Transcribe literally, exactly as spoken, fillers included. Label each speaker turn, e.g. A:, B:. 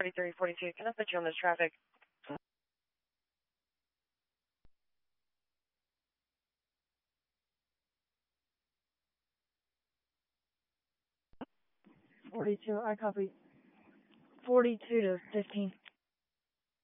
A: forty-three forty-two, can I put you on this traffic? forty-two, I copy. forty-two to fifteen.